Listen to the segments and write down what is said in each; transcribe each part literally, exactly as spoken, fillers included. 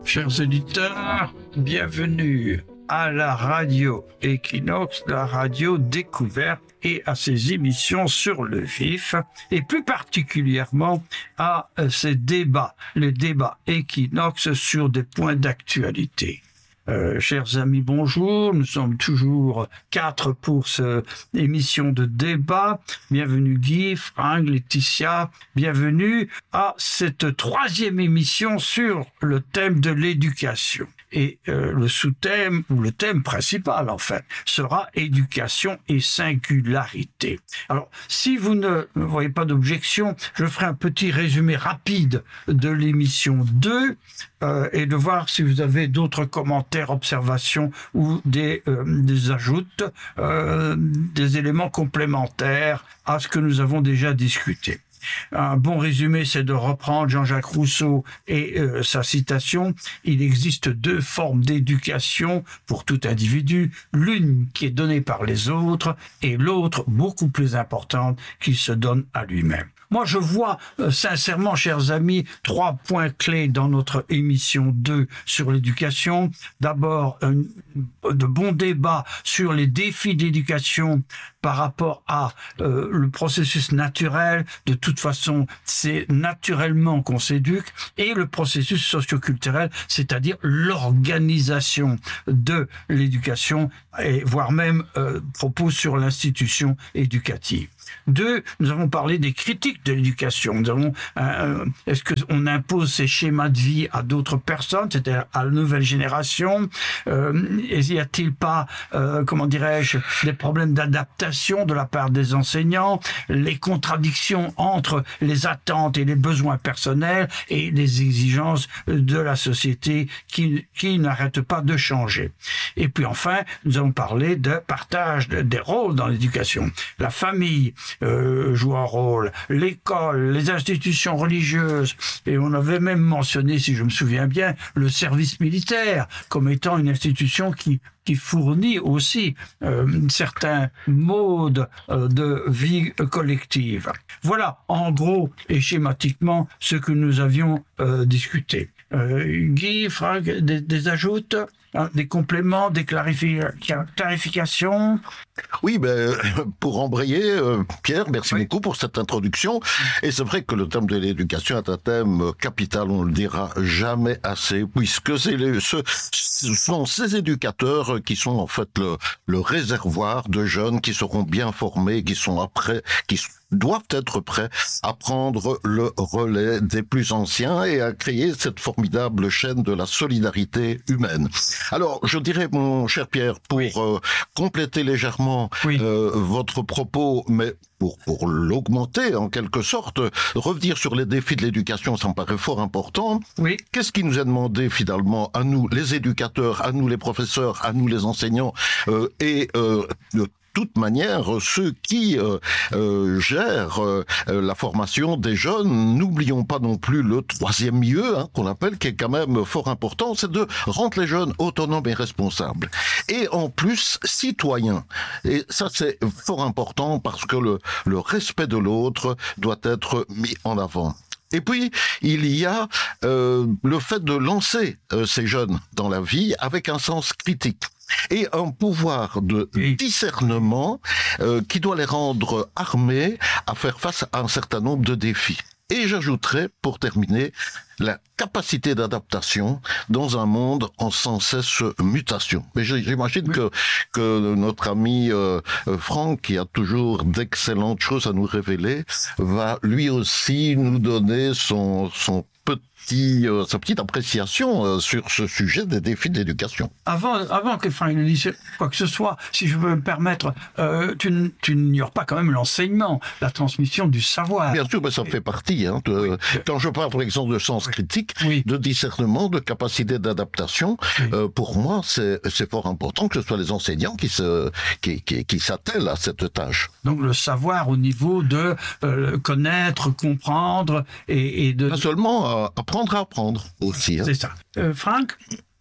Chers auditeurs, bienvenue à la radio Equinox, la radio découverte et à ses émissions sur le vif, et plus particulièrement à ces débats, les débats Equinox sur des points d'actualité. Euh, chers amis, bonjour. Nous sommes toujours quatre pour cette émission de débat. Bienvenue Guy, Franck, Laetitia. Bienvenue à cette troisième émission sur le thème de l'éducation. Et euh, le sous-thème, ou le thème principal en fait, sera éducation et singularité. Alors, si vous ne voyez pas d'objection, je ferai un petit résumé rapide de l'émission deux euh, et de voir si vous avez d'autres commentaires, observations ou des, euh, des ajoutes, euh, des éléments complémentaires à ce que nous avons déjà discuté. Un bon résumé, c'est de reprendre Jean-Jacques Rousseau et euh, sa citation. Il existe deux formes d'éducation pour tout individu, l'une qui est donnée par les autres et l'autre, beaucoup plus importante, qui se donne à lui-même. Moi, je vois euh, sincèrement, chers amis, trois points clés dans notre émission deux sur l'éducation. D'abord, un, de bons débats sur les défis de l'éducation par rapport à euh, le processus naturel. De toute façon, c'est naturellement qu'on s'éduque. Et le processus socioculturel, c'est-à-dire l'organisation de l'éducation, et voire même euh, propos sur l'institution éducative. Deux, nous avons parlé des critiques de l'éducation. Nous avons, euh, est-ce qu'on impose ces schémas de vie à d'autres personnes, c'est-à-dire à la nouvelle génération? euh, Y a-t-il pas, euh, comment dirais-je, des problèmes d'adaptation de la part des enseignants, les contradictions entre les attentes et les besoins personnels et les exigences de la société qui, qui n'arrêtent pas de changer? Et puis enfin, nous avons parlé de partage de, des rôles dans l'éducation. La famille Euh, joue un rôle, l'école, les institutions religieuses, et on avait même mentionné, si je me souviens bien, le service militaire comme étant une institution qui qui fournit aussi euh, certains modes euh, de vie collective. Voilà, en gros et schématiquement, ce que nous avions euh, discuté. Euh, Guy, Franck, des, des ajoutes, hein, des compléments, des clarific- clarifications? Oui, ben, pour embrayer, euh, Pierre, merci oui. beaucoup pour cette introduction. Et c'est vrai que le thème de l'éducation est un thème capital, on ne le dira jamais assez, puisque c'est les, ce, ce sont ces éducateurs qui sont en fait le, le réservoir de jeunes qui seront bien formés, qui sont après, qui doivent être prêts à prendre le relais des plus anciens et à créer cette formidable chaîne de la solidarité humaine. Alors, je dirais, mon cher Pierre, pour oui. euh, compléter légèrement oui. euh, votre propos, mais pour, pour l'augmenter en quelque sorte, revenir sur les défis de l'éducation, ça me paraît fort important. Oui. Qu'est-ce qui nous est demandé finalement, à nous les éducateurs, à nous les professeurs, à nous les enseignants, euh, et euh, de toute manière, ceux qui euh, euh, gèrent euh, la formation des jeunes, n'oublions pas non plus le troisième milieu, hein, qu'on appelle, qui est quand même fort important, c'est de rendre les jeunes autonomes et responsables. Et en plus, citoyens. Et ça, c'est fort important parce que le, le respect de l'autre doit être mis en avant. Et puis, il y a euh, le fait de lancer euh, ces jeunes dans la vie avec un sens critique et un pouvoir de discernement euh, qui doit les rendre armés à faire face à un certain nombre de défis. Et j'ajouterai, pour terminer, la capacité d'adaptation dans un monde en sans cesse mutation. Mais j'imagine oui. que que notre ami euh, Franck, qui a toujours d'excellentes choses à nous révéler, va lui aussi nous donner son son petit, euh, sa petite appréciation euh, sur ce sujet des défis de l'éducation. Avant, avant que Franck ne dise quoi que ce soit, si je peux me permettre, euh, tu, tu n'ignores pas quand même l'enseignement, la transmission du savoir. Bien sûr, mais ça fait partie. Hein, de, oui. Quand je parle, par exemple, de sens critique, oui. de discernement, de capacité d'adaptation, oui. euh, pour moi, c'est, c'est fort important que ce soit les enseignants qui, se, qui, qui, qui s'attellent à cette tâche. Donc le savoir au niveau de euh, connaître, comprendre et, et de... Pas seulement euh, apprendre à apprendre aussi. Hein. C'est ça. Euh, Franck ?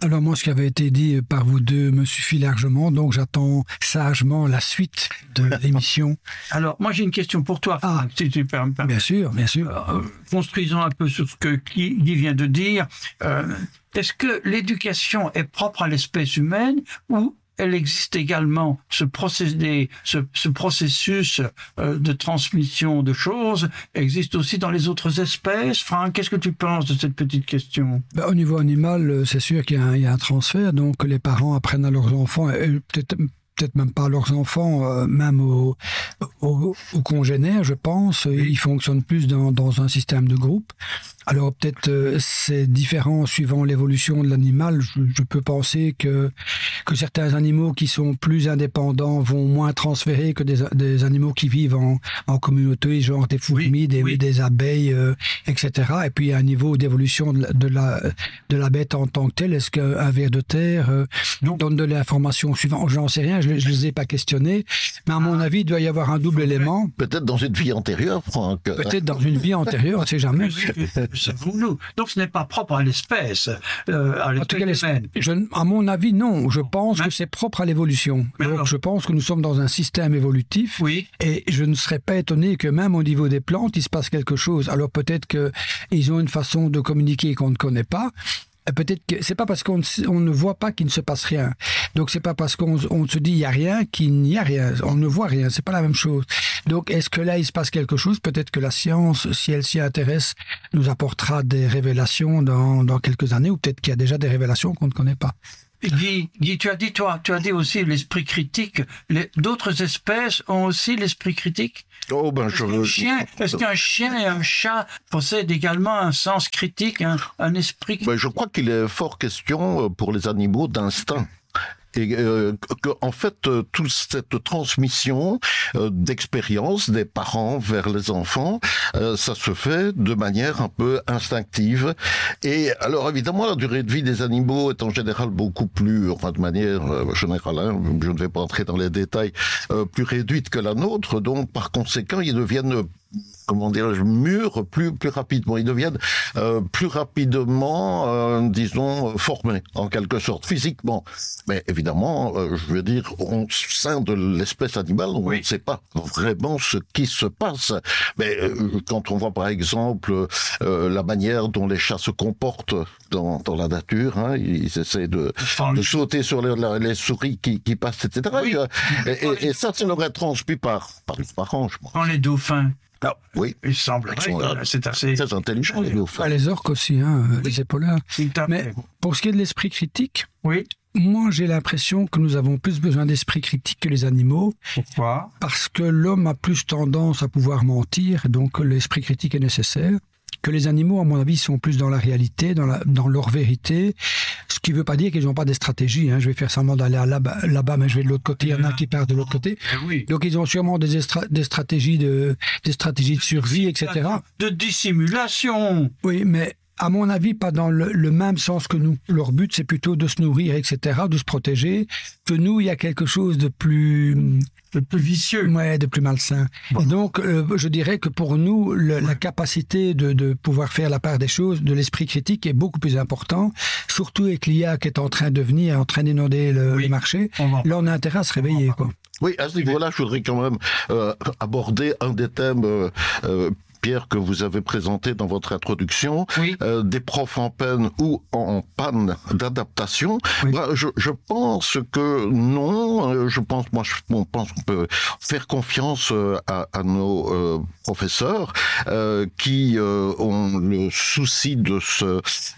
Alors moi, ce qui avait été dit par vous deux me suffit largement, donc j'attends sagement la suite de l'émission. Alors, moi j'ai une question pour toi, Franck, ah, si tu peux me permettre. Bien sûr, bien sûr. Euh, construisons un peu sur ce que Guy, Guy vient de dire. Euh, est-ce que l'éducation est propre à l'espèce humaine ou elle existe également, ce procédé, ce, ce processus euh, de transmission de choses existe aussi dans les autres espèces. Franck, qu'est-ce que tu penses de cette petite question? Ben, au niveau animal, c'est sûr qu'il y a un, il y a un transfert, donc les parents apprennent à leurs enfants, et peut-être peut-être même pas à leurs enfants, euh, même aux, aux, aux congénères, je pense. Oui. Ils fonctionnent plus dans, dans un système de groupe. Alors peut-être euh, c'est différent suivant l'évolution de l'animal. Je, je peux penser que, que certains animaux qui sont plus indépendants vont moins transférer que des, des animaux qui vivent en, en communauté, genre des fourmis, oui, des, oui. des abeilles, euh, et cetera. Et puis il y a un niveau d'évolution de la, de la, de la bête en tant que telle. Est-ce qu'un ver de terre euh, donne de l'information suivante? J'en sais rien, je ne les ai pas questionnés. Mais à mon avis, il doit y avoir un double élément. Peut-être dans une vie antérieure, Franck. Peut-être dans une vie antérieure, on ne sait jamais. Savons-nous. Donc ce n'est pas propre à l'espèce, euh, à l'espèce humaine. Je, à mon avis, non. Je pense mais, que c'est propre à l'évolution. Donc alors, je pense que nous sommes dans un système évolutif. Oui. Et je ne serais pas étonné que même au niveau des plantes, il se passe quelque chose. Alors peut-être qu'ils ont une façon de communiquer qu'on ne connaît pas. Peut-être que c'est pas parce qu'on ne, on ne voit pas qu'il ne se passe rien. Donc c'est pas parce qu'on on se dit il y a rien qu'il n'y a rien. On ne voit rien. C'est pas la même chose. Donc est-ce que là il se passe quelque chose? Peut-être que la science, si elle s'y intéresse, nous apportera des révélations dans, dans quelques années, ou peut-être qu'il y a déjà des révélations qu'on ne connaît pas. Guy, Guy, tu as dit toi, tu as dit aussi l'esprit critique. Les, d'autres espèces ont aussi l'esprit critique. Oh ben est-ce je qu'un chien, est-ce qu'un chien et un chat possèdent également un sens critique, un, un esprit critique? Ben je crois qu'il est fort question pour les animaux d'instinct. Et euh, que, en fait, euh, toute cette transmission euh, d'expérience des parents vers les enfants, euh, ça se fait de manière un peu instinctive. Et alors, évidemment, la durée de vie des animaux est en général beaucoup plus, enfin de manière euh, générale, hein, je ne vais pas entrer dans les détails, euh, plus réduite que la nôtre. Donc, par conséquent, ils deviennent comment dirais-je, mûrs plus plus rapidement. Ils deviennent euh, plus rapidement, euh, disons, formés, en quelque sorte, physiquement. Mais évidemment, euh, je veux dire, au sein de l'espèce animale, on oui. ne sait pas vraiment ce qui se passe. Mais euh, quand on voit, par exemple, euh, la manière dont les chats se comportent dans, dans la nature, hein, ils essaient de, de sauter sur les, les souris qui, qui passent, et cetera. Oui. Et, et, et ça, c'est leur être transmis par, par les parents, je pense. Quand les dauphins. Non, oui. Il semblerait que c'est assez... très intelligent, les dauphins. Ah, les orques aussi, hein, oui. Les épaulards. Mais pour ce qui est de l'esprit critique, oui. moi j'ai l'impression que nous avons plus besoin d'esprit critique que les animaux. Pourquoi? Parce que l'homme a plus tendance à pouvoir mentir, donc l'esprit critique est nécessaire. Que les animaux, à mon avis, sont plus dans la réalité, dans, la, dans leur vérité, ce qui ne veut pas dire qu'ils n'ont pas des stratégies. Hein. Je vais faire semblant d'aller là-bas, là-bas, mais je vais de l'autre côté, il y en a qui partent de l'autre côté. Oui. Donc ils ont sûrement des, estra- des, stratégies, de, des stratégies de survie, et cetera. De dissimulation. Oui, mais à mon avis, pas dans le, le même sens que nous. Leur but, c'est plutôt de se nourrir, et cetera, de se protéger. Que nous, il y a quelque chose de plus... de plus vicieux. Ouais, de plus malsain. Bon. Et donc, euh, je dirais que pour nous, le, la capacité de, de pouvoir faire la part des choses, de l'esprit critique est beaucoup plus important, surtout avec l'I A qui est en train de venir, en train d'inonder le, oui. le marché. On Là, on a intérêt à se réveiller, quoi. Oui, à ce niveau-là, je voudrais quand même euh, aborder un des thèmes... Euh, euh, Pierre, que vous avez présenté dans votre introduction, oui. euh, des profs en peine ou en panne d'adaptation. Oui. Bah, je, je pense que non. Je pense, moi, je on pense qu'on peut faire confiance à, à nos euh, professeurs euh, qui euh, ont le souci de se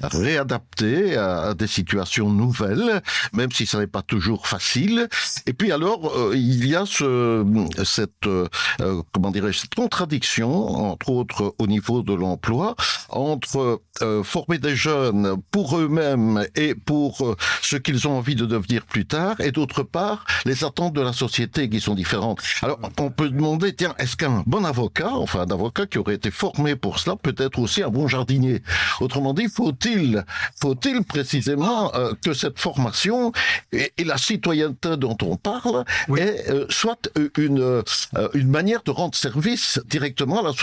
réadapter à, à des situations nouvelles, même si ça n'est pas toujours facile. Et puis alors, euh, il y a ce, cette, euh, comment dirais-je, cette contradiction entre autres au niveau de l'emploi, entre euh, former des jeunes pour eux-mêmes et pour euh, ce qu'ils ont envie de devenir plus tard, et d'autre part, les attentes de la société qui sont différentes. Alors, on peut demander, tiens, est-ce qu'un bon avocat, enfin un avocat qui aurait été formé pour cela, peut être aussi un bon jardinier? Autrement dit, faut-il, faut-il précisément euh, que cette formation et, et la citoyenneté dont on parle oui. est, euh, soit une, euh, une manière de rendre service directement à la société?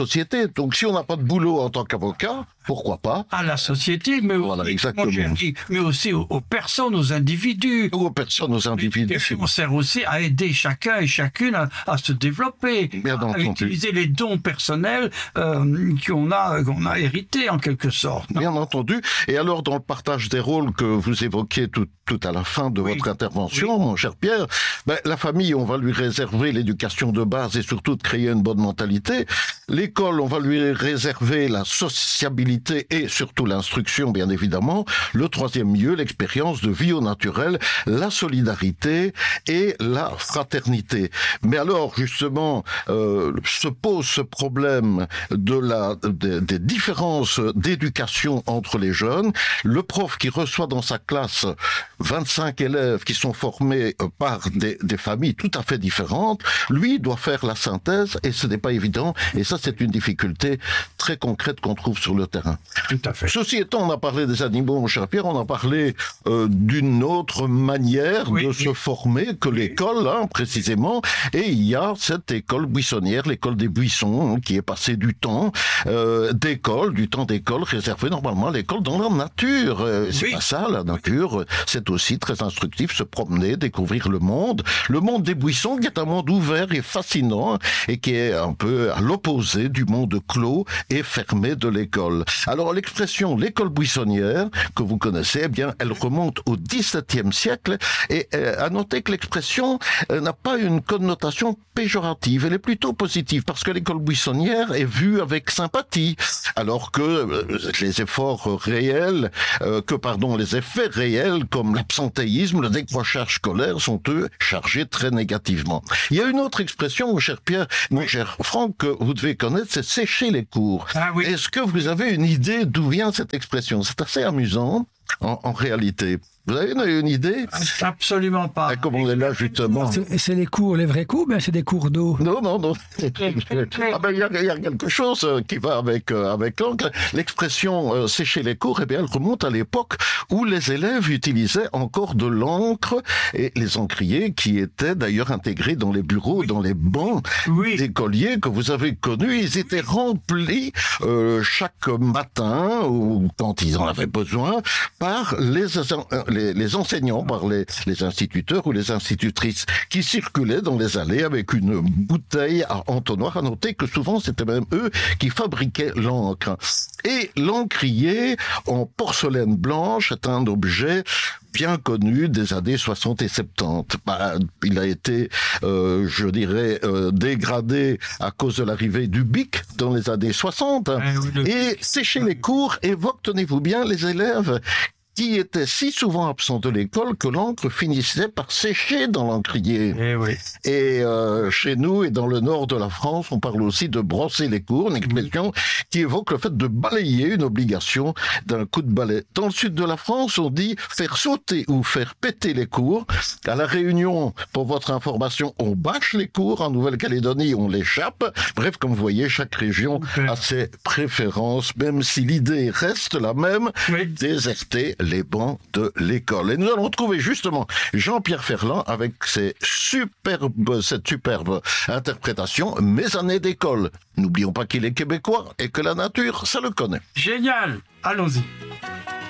société. Donc si on n'a pas de boulot en tant qu'avocat, pourquoi pas? À la société, mais, voilà, aussi, exactement. Guy, mais aussi aux, aux personnes, aux individus. Aux personnes, aux individus. Et on sert aussi à aider chacun et chacune à, à se développer, Bien à, à entendu. utiliser les dons personnels euh, qu'on a, qu'on a hérités en quelque sorte. Non? Bien entendu. Et alors, dans le partage des rôles que vous évoquiez tout, tout à la fin de Oui. votre intervention, Oui. mon cher Pierre, ben, la famille, on va lui réserver l'éducation de base et surtout de créer une bonne mentalité. L'école, on va lui réserver la sociabilité et surtout l'instruction, bien évidemment. Le troisième lieu, l'expérience de vie au naturel, la solidarité et la fraternité. Mais alors, justement, euh, se pose ce problème de la, de, des différences d'éducation entre les jeunes. Le prof qui reçoit dans sa classe vingt-cinq élèves qui sont formés par des, des familles tout à fait différentes, lui doit faire la synthèse et ce n'est pas évident. Et ça, c'est une difficulté très concrète qu'on trouve sur le terrain. Tout à fait. Ceci étant, on a parlé des animaux, mon cher Pierre, on a parlé euh, d'une autre manière Oui, de oui. se former que l'école, hein, précisément. Et il y a cette école buissonnière, l'école des buissons, hein, qui est passée du temps euh, d'école, du temps d'école réservé normalement à l'école dans la nature. Euh, c'est Oui. pas ça, la nature. C'est aussi très instructif, se promener, découvrir le monde. Le monde des buissons, qui est un monde ouvert et fascinant, et qui est un peu à l'opposé du monde clos et fermé de l'école. Alors l'expression l'école buissonnière que vous connaissez, eh bien, elle remonte au dix-septième siècle et euh, à noter que l'expression euh, n'a pas une connotation péjorative, elle est plutôt positive parce que l'école buissonnière est vue avec sympathie, alors que euh, les efforts réels, euh, que pardon, les effets réels comme l'absentéisme, le décrochage scolaire sont eux chargés très négativement. Il y a une autre expression, mon cher Pierre, mon cher Franck, que vous devez connaître, c'est sécher les cours. Ah oui. Est-ce que vous avez une idée d'où vient cette expression? C'est assez amusant en, en réalité. Vous avez une, une idée? Absolument pas. Ah, comme on est là justement. C'est c'est les cours, les vrais cours, ben c'est des cours d'eau. Non, non, non. Ah ben, il y a, il y a quelque chose euh, qui va avec euh, avec l'encre. L'expression euh, sécher les cours, eh bien, elle remonte à l'époque où les élèves utilisaient encore de l'encre et les encriers qui étaient d'ailleurs intégrés dans les bureaux, Oui. dans les bancs Oui. d'écoliers que vous avez connus. Ils étaient remplis euh, chaque matin ou quand ils en avaient besoin par les Les, les enseignants, par les, les instituteurs ou les institutrices qui circulaient dans les allées avec une bouteille à entonnoir. À noter que souvent c'était même eux qui fabriquaient l'encre. Et l'encrier en porcelaine blanche est un objet bien connu des années soixante et soixante-dix. Bah, il a été, euh, je dirais, euh, dégradé à cause de l'arrivée du bic dans les années soixante. Ah oui, le- Et sécher les cours évoque, tenez-vous bien, les élèves qui étaient si souvent absents de l'école que l'encre finissait par sécher dans l'encrier. Eh oui. Et euh, chez nous et dans le nord de la France, on parle aussi de brosser les cours, une expression qui évoque le fait de balayer, une obligation d'un coup de balai. Dans le sud de la France, on dit faire sauter ou faire péter les cours. À La Réunion, pour votre information, on bâche les cours. En Nouvelle-Calédonie, on l'échappe. Bref, comme vous voyez, chaque région Ok. a ses préférences, même si l'idée reste la même, Oui. déserter les bancs de l'école. Et nous allons retrouver justement Jean-Pierre Ferland avec ses superbes, cette superbe interprétation « Mes années d'école ». N'oublions pas qu'il est québécois et que la nature, ça le connaît. Génial. Allons-y.